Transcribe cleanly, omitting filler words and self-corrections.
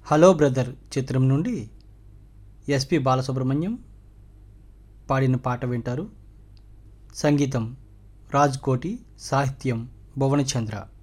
Hello brother చిత్రం నుండి SP Balasubrahmanyam పాడిన పాట వింటారు. సంగీతం రాజ్ కోటి, సాహిత్యం భువనచంద్ర.